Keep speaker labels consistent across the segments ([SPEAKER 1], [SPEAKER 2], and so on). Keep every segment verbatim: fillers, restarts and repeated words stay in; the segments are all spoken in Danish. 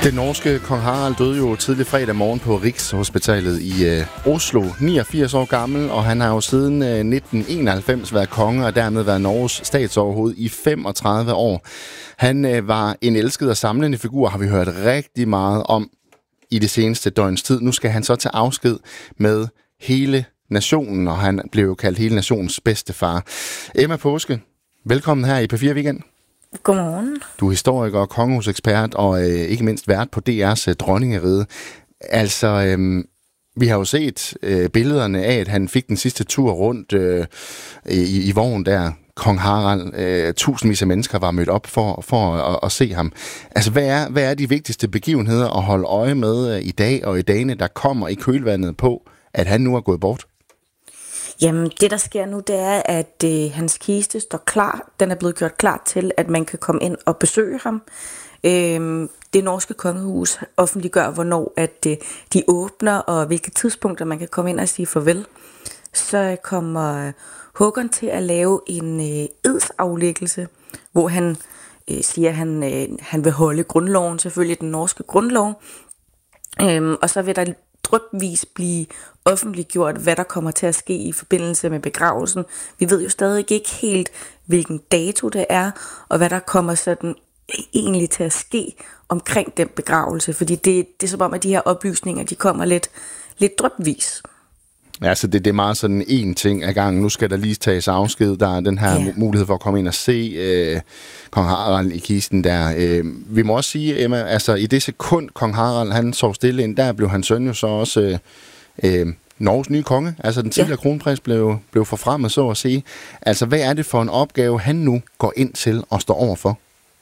[SPEAKER 1] Den norske kong Harald døde jo tidlig fredag morgen på Rigshospitalet i øh, Oslo, niogfirs år gammel, og han har jo siden øh, nitten enoghalvfems været konge og dermed været Norges statsoverhoved i femogtredive år. Han øh, var en elsket og samlende figur, har vi hørt rigtig meget om i det seneste døgns tid. Nu skal han så tage afsked med hele nationen, og han blev jo kaldt hele nationens bedstefar. Emma Paaske, velkommen her i P fire Weekend.
[SPEAKER 2] Godmorgen.
[SPEAKER 1] Du er historiker, kongehusekspert og øh, ikke mindst vært på D R's øh, Dronningeride. Altså, øh, vi har jo set øh, billederne af, at han fik den sidste tur rundt øh, i, i vognen der, kong Harald. Øh, tusindvis af mennesker var mødt op for, for at, at se ham. Altså, hvad er, hvad er de vigtigste begivenheder at holde øje med øh, i dag og i dagene, der kommer i kølvandet på, at han nu er gået bort?
[SPEAKER 2] Jamen, det der sker nu, det er, at øh, hans kiste står klar. Den er blevet gjort klar til, at man kan komme ind og besøge ham. Øh, det norske kongehus offentliggør, hvornår at, øh, de åbner, og hvilke tidspunkter man kan komme ind og sige farvel. Så kommer Håkon til at lave en øh, edsaflæggelse, hvor han øh, siger, at han, øh, han vil holde grundloven, selvfølgelig den norske grundlov. Øh, og så vil der drypvis blive offentliggjort, hvad der kommer til at ske i forbindelse med begravelsen. Vi ved jo stadig ikke helt, hvilken dato det er, og hvad der kommer sådan egentlig til at ske omkring den begravelse, fordi det, det er som om, at de her oplysninger, de kommer lidt, lidt drypvis.
[SPEAKER 1] Ja, så det, det er meget sådan en ting ad gangen. Nu skal der lige tages afsked. Der er den her ja. mulighed for at komme ind og se øh, kong Harald i kisten der. Øh, vi må også sige, Emma, altså i det sekund, kong Harald han sov stille ind, der blev hans søn jo så også øh, øh, Norges nye konge. Altså den tidligere ja. kronprins blev, blev forfremmet, så at sige. Altså hvad er det for en opgave, han nu går ind til og står overfor?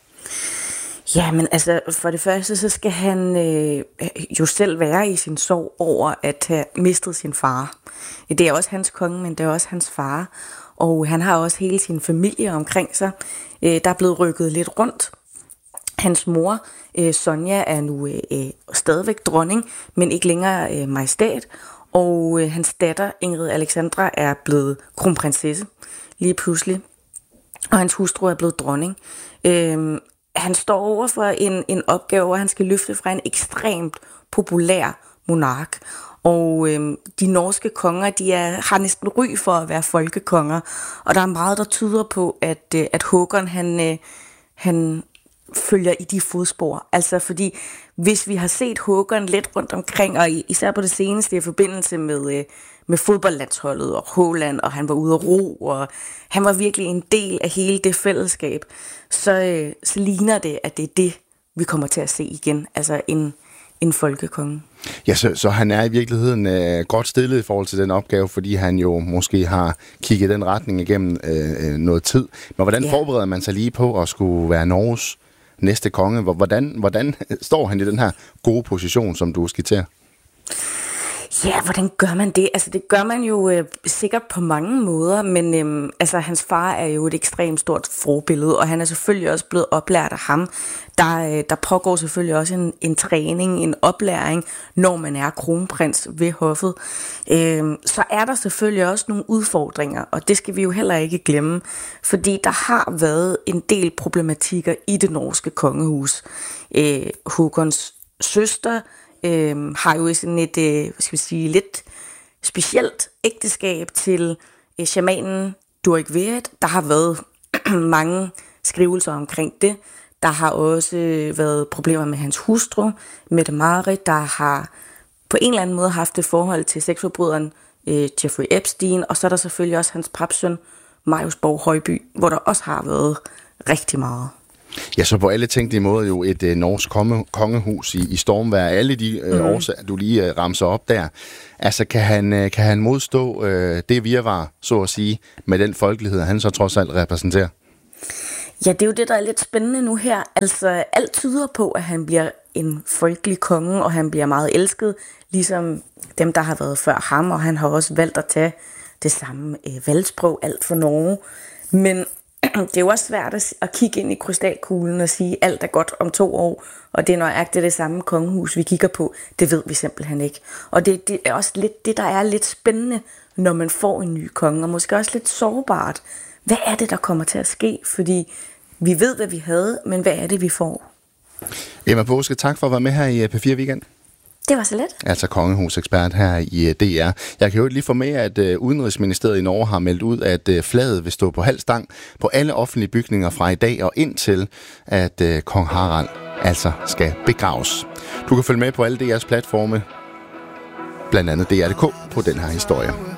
[SPEAKER 2] Ja, men altså for det første, så skal han øh, jo selv være i sin sorg over at have mistet sin far. Det er også hans konge, men det er også hans far. Og han har også hele sin familie omkring sig. Øh, der er blevet rykket lidt rundt. Hans mor, øh, Sonja, er nu øh, stadigvæk dronning, men ikke længere øh, majestæt. Og øh, hans datter, Ingrid Alexandra, er blevet kronprinsesse lige pludselig. Og hans hustru er blevet dronning. Øh, Han står over for en, en opgave, hvor han skal løfte fra en ekstremt populær monark. Og øhm, de norske konger, de er, har næsten ry for at være folkekonger. Og der er meget, der tyder på, at, øh, at Håkon han, øh, han følger i de fodspor. Altså fordi, hvis vi har set Håkon lidt rundt omkring, og især på det seneste i forbindelse med, øh, med fodboldlandsholdet og Haaland, og han var ude at ro, og han var virkelig en del af hele det fællesskab, så, øh, så ligner det, at det er det, vi kommer til at se igen. Altså en, en folkekonge. Ja,
[SPEAKER 1] så, så han er i virkeligheden øh, godt stillet i forhold til den opgave, fordi han jo måske har kigget den retning igennem øh, noget tid. Men hvordan ja. forbereder man sig lige på at skulle være Norges næste konge? Hvordan, hvordan står han i den her gode position, som du skitserer?
[SPEAKER 2] Ja, hvordan gør man det? Altså det gør man jo øh, sikkert på mange måder, men øh, altså hans far er jo et ekstremt stort forbillede, og han er selvfølgelig også blevet oplært af ham. Der, øh, der pågår selvfølgelig også en, en træning, en oplæring, når man er kronprins ved hoffet. Øh, så er der selvfølgelig også nogle udfordringer, og det skal vi jo heller ikke glemme, fordi der har været en del problematikker i det norske kongehus. Øh, Håkons søster Øhm, har jo sådan et, øh, hvad skal vi sige, lidt specielt ægteskab til øh, shamanen Durek Verrett. Der har været mange skrivelser omkring det. Der har også øh, været problemer med hans hustru, Mette-Marit, der har på en eller anden måde haft et forhold til sexforbryderen øh, Jeffrey Epstein. Og så er der selvfølgelig også hans papsøn, Marius Borg Højby, hvor der også har været rigtig meget.
[SPEAKER 1] Ja, så på alle tænkelige måder jo et øh, norsk konge, kongehus i, i stormvejr. Alle de øh, mm. årsager, du lige øh, ramser op der. Altså, kan han, øh, kan han modstå øh, det virvar, så at sige, med den folkelighed, han så trods alt repræsenterer?
[SPEAKER 2] Ja, det er jo det, der er lidt spændende nu her. Altså, alt tyder på, at han bliver en folkelig konge, og han bliver meget elsket, ligesom dem, der har været før ham, og han har også valgt at tage det samme øh, valgsprog, alt for Norge. Men det er jo også svært at kigge ind i krystalkuglen og sige, at alt er godt om to år, og det er nøjagtigt det samme kongehus, vi kigger på. Det ved vi simpelthen ikke. Og det, det er også lidt det, der er lidt spændende, når man får en ny konge, og måske også lidt sårbart. Hvad er det, der kommer til at ske? Fordi vi ved, hvad vi havde, men hvad er det, vi får?
[SPEAKER 1] Emma Påske, tak for at være med her i P fire Weekend.
[SPEAKER 2] Det var så let.
[SPEAKER 1] Altså kongehusekspert her i D R. Jeg kan jo lige få med, at Udenrigsministeriet i Norge har meldt ud, at flaget vil stå på halv stang på alle offentlige bygninger fra i dag og indtil, at kong Harald altså skal begraves. Du kan følge med på alle D R's platforme, blandt andet D R punktum d k, på den her historie.